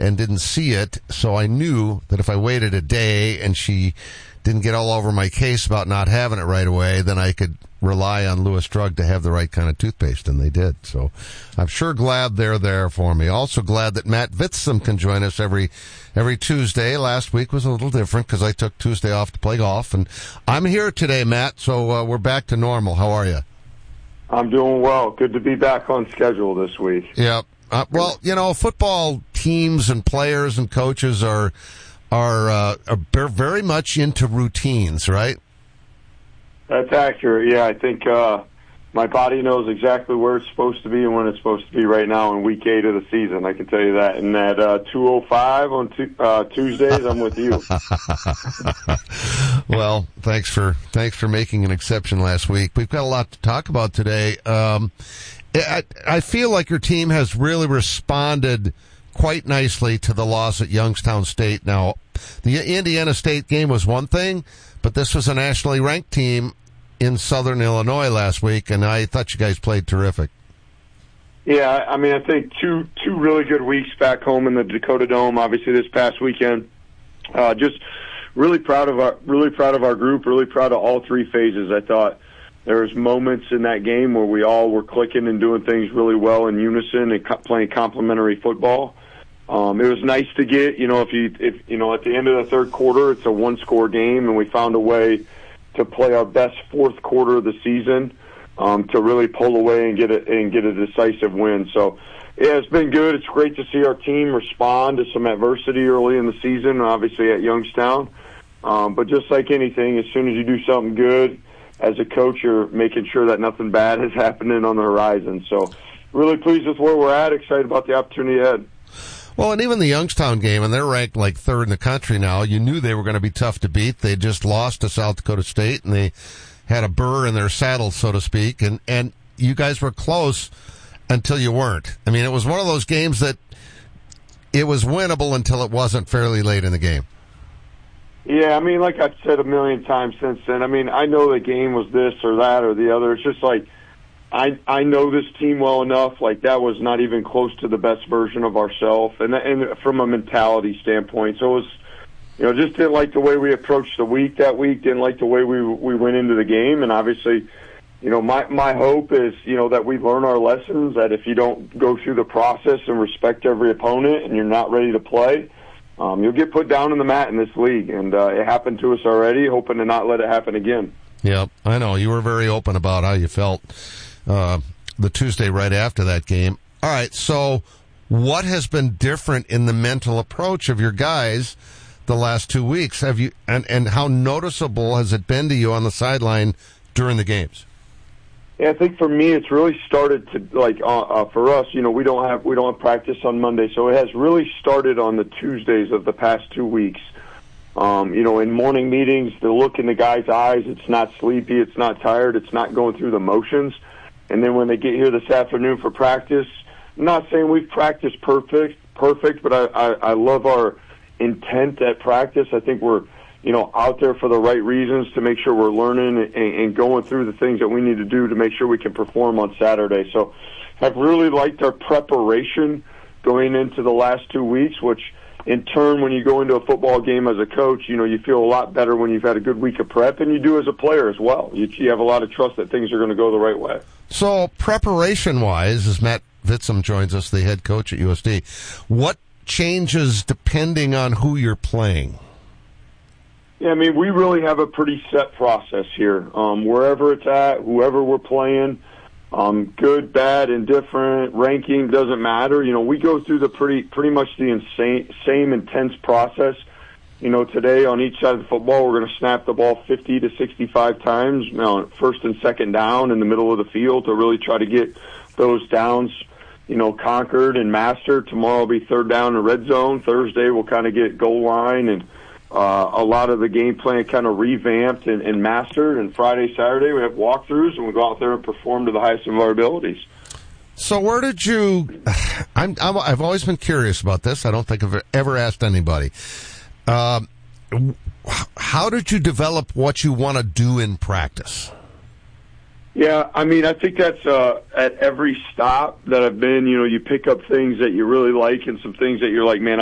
and didn't see it, so I knew that if I waited a day and she didn't get all over my case about not having it right away, then I could rely on Lewis Drug to have the right kind of toothpaste, and they did. So I'm sure glad they're there for me. Also glad that Matt Vitzum can join us every Tuesday. Last week was a little different because I took Tuesday off to play golf, and I'm here today, Matt, so we're back to normal. How are you? I'm doing well. Good to be back on schedule this week. Yeah. Well, football teams and players and coaches are very much into routines, right? That's accurate. Yeah, I think my body knows exactly where it's supposed to be and when it's supposed to be right now in week 8 of the season. I can tell you that. And at 2:05 on Tuesdays, I'm with you. Well, thanks for making an exception last week. We've got a lot to talk about today. I feel like your team has really responded quite nicely to the loss at Youngstown State. Now, the Indiana State game was one thing, but this was a nationally ranked team in Southern Illinois last week, and I thought you guys played terrific. Yeah, I mean, I think two really good weeks back home in the Dakota Dome. Obviously, this past weekend, just really proud of our group. Really proud of all three phases. I thought there was moments in that game where we all were clicking and doing things really well in unison and playing complementary football. It was nice to get, if at the end of the third quarter, it's a one-score game, and we found a way to play our best fourth quarter of the season to really pull away and get a decisive win. So, yeah, it's been good. It's great to see our team respond to some adversity early in the season, obviously at Youngstown. But just like anything, as soon as you do something good, as a coach, you're making sure that nothing bad is happening on the horizon. So, really pleased with where we're at. Excited about the opportunity ahead. Well, and even the Youngstown game, and they're ranked like third in the country now, you knew they were going to be tough to beat. They just lost to South Dakota State, and they had a burr in their saddle, so to speak, and you guys were close until you weren't. I mean, it was one of those games that it was winnable until it wasn't fairly late in the game. Yeah, I mean, like I've said a million times since then, I mean, I know the game was this or that or the other. It's just like, I know this team well enough, like that was not even close to the best version of ourselves, and from a mentality standpoint. So it was, just didn't like the way we approached the week that week, didn't like the way we went into the game, and obviously, my hope is, that we learn our lessons, that if you don't go through the process and respect every opponent and you're not ready to play, you'll get put down in the mat in this league, and it happened to us already, hoping to not let it happen again. Yeah, I know. You were very open about how you felt the Tuesday right after that game. All right, so what has been different in the mental approach of your guys the last 2 weeks? Have you and how noticeable has it been to you on the sideline during the games? Yeah, I think for me it's really started to for us, we don't have practice on Monday, so it has really started on the Tuesdays of the past 2 weeks. In morning meetings, the look in the guy's eyes, it's not sleepy, it's not tired, it's not going through the motions. And then when they get here this afternoon for practice, I'm not saying we've practiced perfect, but I love our intent at practice. I think we're, out there for the right reasons to make sure we're learning and going through the things that we need to do to make sure we can perform on Saturday. So I've really liked our preparation going into the last 2 weeks, which in turn, when you go into a football game as a coach, you feel a lot better when you've had a good week of prep, and you do as a player as well. You have a lot of trust that things are going to go the right way. So preparation-wise, as Matt Vitzum joins us, the head coach at USD, what changes depending on who you're playing? Yeah, I mean, we really have a pretty set process here. Wherever it's at, whoever we're playing, good, bad, indifferent, ranking, doesn't matter. We go through the pretty much the same intense process. Today on each side of the football, we're going to snap the ball 50 to 65 times, first and second down in the middle of the field to really try to get those downs, conquered and mastered. Tomorrow will be third down and red zone. Thursday we'll kind of get goal line and a lot of the game plan kind of revamped and mastered. And Friday, Saturday, we have walkthroughs, and we go out there and perform to the highest of our abilities. So where did you – I've always been curious about this. I don't think I've ever asked anybody. How did you develop what you want to do in practice? Yeah, I mean, I think that's at every stop that I've been, you pick up things that you really like and some things that you're like, man,